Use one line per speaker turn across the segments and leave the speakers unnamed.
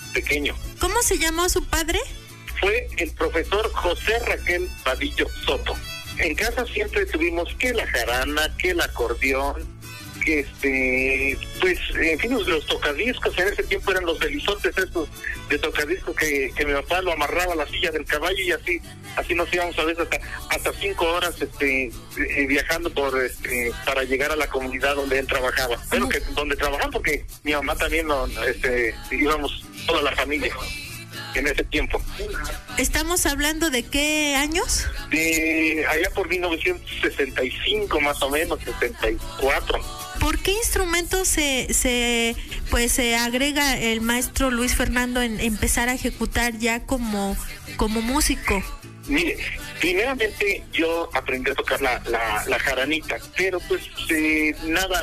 pequeño.
¿Cómo se llamó su padre?
Fue el profesor José Raquel Vadillo Soto. En casa siempre tuvimos que la jarana, que el acordeón, que pues, en fin, los tocadiscos. En ese tiempo eran los belizotes estos de tocadiscos que mi papá lo amarraba a la silla del caballo y así nos íbamos a veces hasta 5 horas viajando para llegar a la comunidad donde él trabajaba. Bueno, que donde trabajaba, porque mi mamá también íbamos toda la familia en ese tiempo.
¿Estamos hablando de qué años?
De allá por 1965 más o menos, 64.
¿Por qué instrumento se agrega el maestro Luis Fernando en empezar a ejecutar ya como músico?
Mire, primeramente yo aprendí a tocar la jaranita, pero pues nada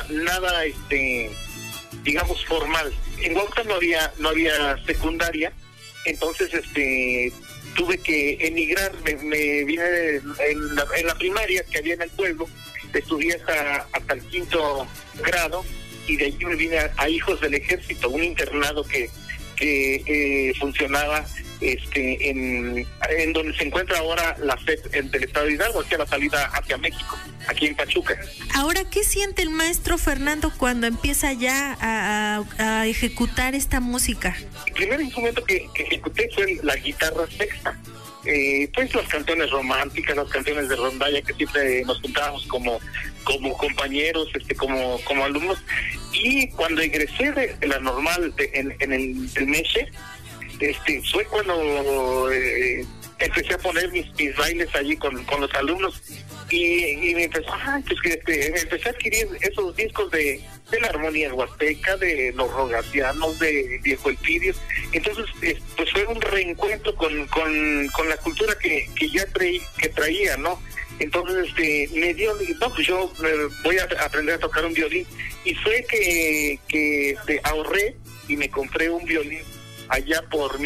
digamos formal. En Huautla no había secundaria, entonces tuve que emigrar. Me vine en la primaria que había en el pueblo, estudié hasta el 5º grado, y de allí me vine a Hijos del Ejército, un internado que funcionaba en donde se encuentra ahora la FED del estado de Hidalgo, hacia la salida hacia México, aquí en Pachuca.
Ahora, ¿qué siente el maestro Fernando cuando empieza ya a ejecutar esta música?
El primer instrumento que ejecuté fue la guitarra sexta. Pues las canciones románticas, las canciones de rondalla, que siempre nos juntábamos como compañeros, como alumnos. Y cuando egresé de la normal en el MESHE, fue cuando empecé a poner mis bailes allí con los alumnos, y me empezó empecé a adquirir esos discos de la armonía huasteca, de los rogatianos, de Viejo Elpidio. Entonces pues fue un reencuentro con la cultura que ya traía, ¿no? Entonces me dio, pues yo voy a aprender a tocar un violín, y fue que ahorré y me compré un violín allá por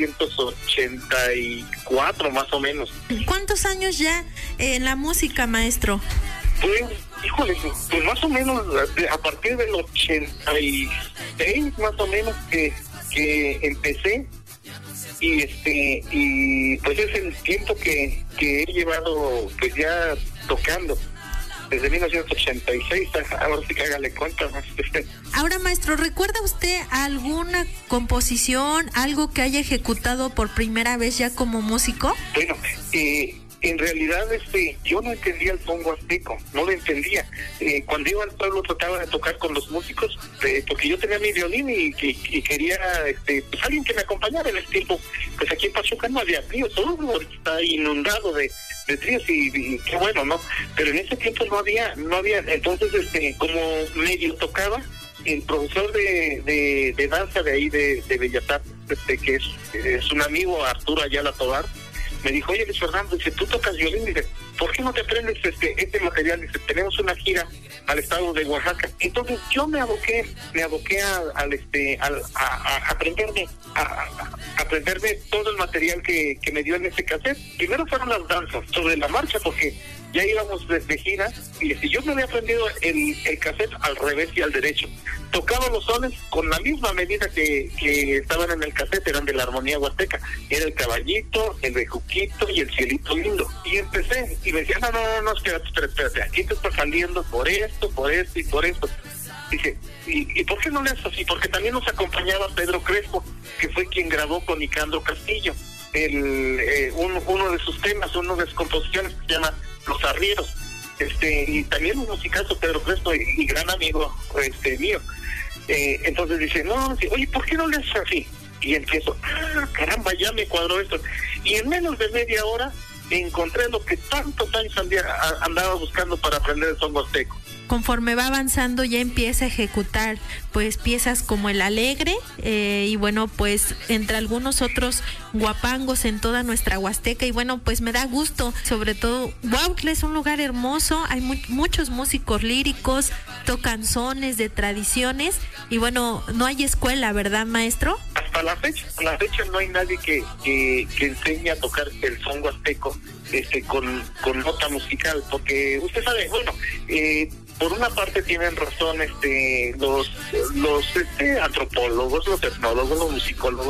1984 más o menos.
¿Cuántos años ya en la música, maestro?
Pues, híjole, pues más o menos a partir del 86 más o menos que empecé, y pues es el tiempo que he llevado pues ya tocando. Desde 1986, ahora sí que hágale cuenta.
Ahora, maestro, ¿recuerda usted alguna composición, algo que haya ejecutado por primera vez ya como músico?
Bueno, en realidad yo no entendía el son huasteco, no lo entendía. Cuando iba al pueblo trataba de tocar con los músicos, porque yo tenía mi violín y quería pues alguien que me acompañara. En el tiempo, pues aquí en Pachuca no había tríos, todo está inundado de tríos, y qué bueno, ¿no? Pero en ese tiempo no había, entonces como medio tocaba, el profesor de danza de ahí de Bellas Artes, que es un amigo, Arturo Ayala Tobar, me dijo: oye, Luis Fernando, dice, tú tocas violín, dice, ¿por qué no te aprendes este material? Dice, tenemos una gira al estado de Oaxaca. Entonces yo me aboqué a aprenderme todo el material que me dio en ese cassette. Primero fueron las danzas sobre la marcha, porque ya íbamos de gira, y yo me había aprendido el cassette al revés y al derecho. Tocaba los sones con la misma medida que estaban en el cassette, eran de la armonía huasteca. Era el caballito, el bejuquito y el cielito lindo. Y empecé, y me decía, no, espérate, aquí te está saliendo por esto y por esto. Dije, ¿y por qué no le haces así? Porque también nos acompañaba Pedro Crespo, que fue quien grabó con Nicandro Castillo uno de sus temas, una de sus composiciones, que se llama Los Arrieros. Y también un musicazo, Pedro Crespo, y gran amigo mío. Entonces dice, oye, ¿por qué no le haces así? Y empiezo, caramba, ya me cuadró esto. Y en menos de media hora encontré lo que tantos años andaba buscando para aprender el son huasteco.
Conforme va avanzando ya empieza a ejecutar pues piezas como El Alegre, y bueno, pues entre algunos otros guapangos en toda nuestra Huasteca. Y bueno, pues me da gusto, sobre todo Huautla es un lugar hermoso, hay muchos músicos líricos, tocan sones de tradiciones, y bueno, no hay escuela, ¿verdad, maestro?
Hasta la fecha no hay nadie que enseñe a tocar el son huasteco con nota musical, porque usted sabe, bueno, por una parte tienen razón los antropólogos, los etnólogos, los musicólogos,